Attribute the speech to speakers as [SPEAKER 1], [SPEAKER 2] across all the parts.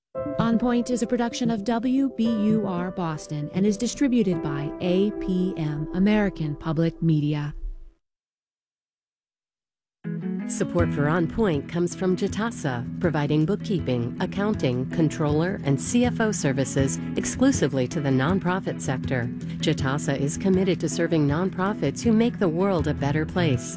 [SPEAKER 1] On Point is a production of WBUR Boston and is distributed by APM, American Public Media.
[SPEAKER 2] Support for On Point comes from Jitasa, providing bookkeeping, accounting, controller, and CFO services exclusively to the nonprofit sector. Jitasa is committed to serving nonprofits who make the world a better place.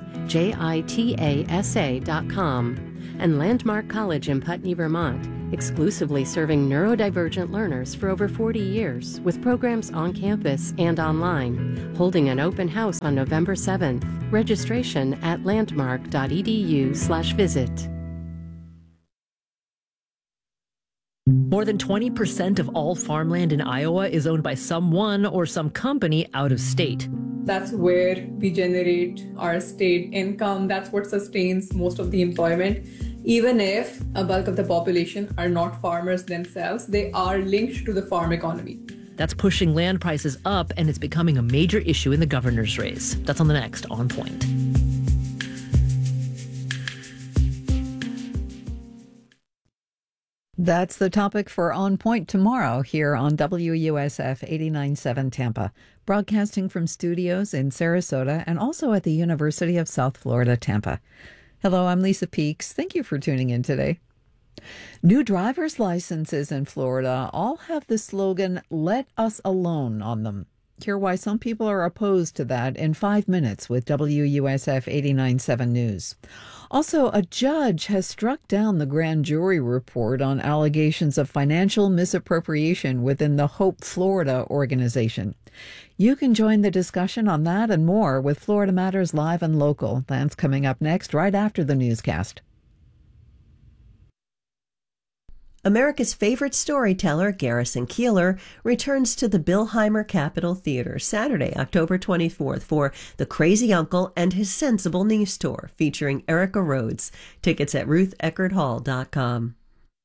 [SPEAKER 2] JITASA.com. And Landmark College in Putney, Vermont, exclusively serving neurodivergent learners for over 40 years with programs on campus and online, holding an open house on November 7th. Registration at landmark.edu/visit.
[SPEAKER 3] More than 20% of all farmland in Iowa is owned by someone or some company out of state.
[SPEAKER 4] That's where we generate our state income. That's what sustains most of the employment. Even if a bulk of the population are not farmers themselves, they are linked to the farm economy.
[SPEAKER 3] That's pushing land prices up, and it's becoming a major issue in the governor's race. That's on the next On Point.
[SPEAKER 5] That's the topic for On Point tomorrow here on WUSF 89.7 Tampa, broadcasting from studios in Sarasota and also at the University of South Florida, Tampa. Hello, I'm Lisa Peaks. Thank you for tuning in today. New driver's licenses in Florida all have the slogan, "Let us alone," on them. Hear why some people are opposed to that in 5 minutes with WUSF 89.7 News. Also, a judge has struck down the grand jury report on allegations of financial misappropriation within the Hope Florida organization. You can join the discussion on that and more with Florida Matters Live and Local. That's coming up next, right after the newscast.
[SPEAKER 6] America's favorite storyteller, Garrison Keillor, returns to the Billheimer Capitol Theater Saturday, October 24th for The Crazy Uncle and His Sensible Niece Tour, featuring Erica Rhodes. Tickets at rutheckerdhall.com.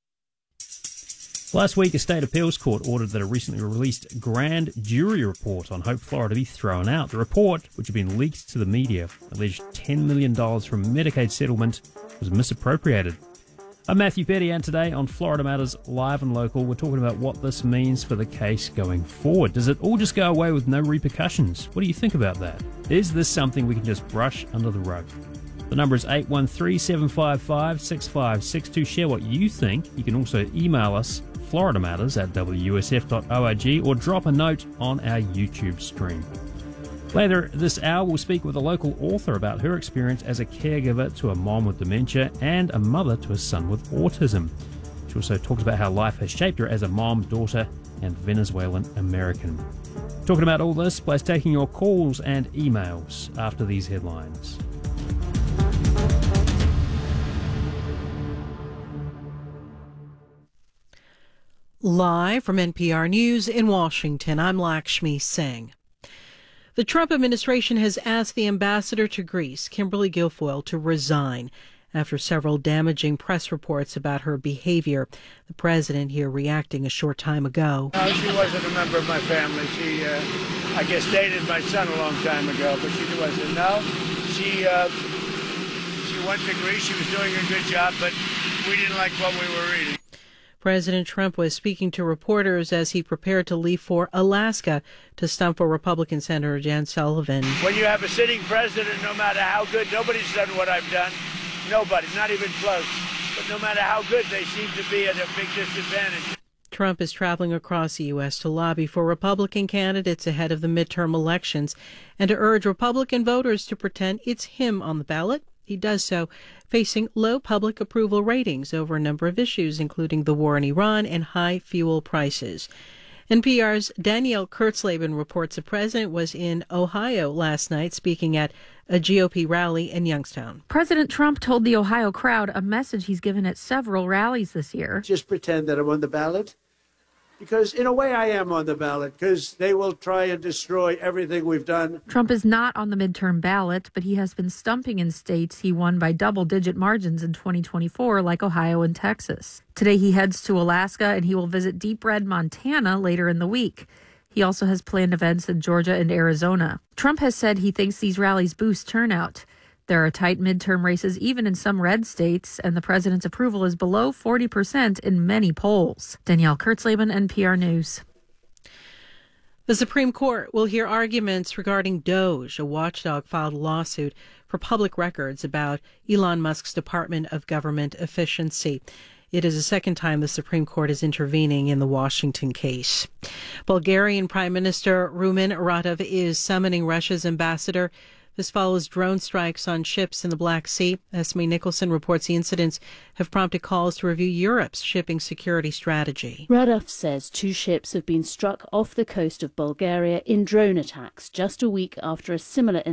[SPEAKER 7] Last week, a state appeals court ordered that a recently released grand jury report on Hope Florida be thrown out. The report, which had been leaked to the media, alleged $10 million from Medicaid settlement was misappropriated. I'm Matthew Petty, and today on Florida Matters Live and Local, we're talking about what this means for the case going forward. Does it all just go away with no repercussions? What do you think about that? Is this something we can just brush under the rug? The number is 813-755-6562. Share what you think. You can also email us, floridamatters@wusf.org, or drop a note on our YouTube stream. Later this hour, we'll speak with a local author about her experience as a caregiver to a mom with dementia and a mother to a son with autism. She also talks about how life has shaped her as a mom, daughter, and Venezuelan American. Talking about all this, plus taking your calls and emails after these headlines.
[SPEAKER 8] Live from NPR News in Washington, I'm Lakshmi Singh. The Trump administration has asked the ambassador to Greece, Kimberly Guilfoyle, to resign after several damaging press reports about her behavior. The president here reacting a short time ago.
[SPEAKER 9] No, she wasn't a member of my family. She, I guess, dated my son a long time ago, but she wasn't. No, she went to Greece. She was doing a good job, but we didn't like what we were reading.
[SPEAKER 8] President Trump was speaking to reporters as he prepared to leave for Alaska to stump for Republican Senator Jan Sullivan.
[SPEAKER 9] When you have a sitting president, no matter how good, nobody's done what I've done. Nobody, not even close. But no matter how good, they seem to be at a big disadvantage.
[SPEAKER 8] Trump is traveling across the U.S. to lobby for Republican candidates ahead of the midterm elections and to urge Republican voters to pretend it's him on the ballot. He does so facing low public approval ratings over a number of issues, including the war in Iran and high fuel prices. NPR's Danielle Kurtzleben reports the president was in Ohio last night speaking at a GOP rally in Youngstown.
[SPEAKER 10] President Trump told the Ohio crowd a message he's given at several rallies this year.
[SPEAKER 9] Just pretend that I'm on the ballot. Because in a way I am on the ballot, because they will try and destroy everything we've done.
[SPEAKER 10] Trump is not on the midterm ballot, but he has been stumping in states he won by double-digit margins in 2024, like Ohio and Texas. Today he heads to Alaska, and he will visit Deep Red, Montana later in the week. He also has planned events in Georgia and Arizona. Trump has said he thinks these rallies boost turnout. There are tight midterm races even in some red states, and the president's approval is below 40% in many polls. Danielle Kurtzleben, NPR News.
[SPEAKER 8] The Supreme Court will hear arguments regarding DOGE. A watchdog filed a lawsuit for public records about Elon Musk's Department of Government Efficiency. It is the second time the Supreme Court is intervening in the Washington case. Bulgarian Prime Minister Rumen Radev is summoning Russia's ambassador. This follows drone strikes on ships in the Black Sea. Esme Nicholson reports the incidents have prompted calls to review Europe's shipping security strategy.
[SPEAKER 11] Radev says 2 ships have been struck off the coast of Bulgaria in drone attacks just a week after a similar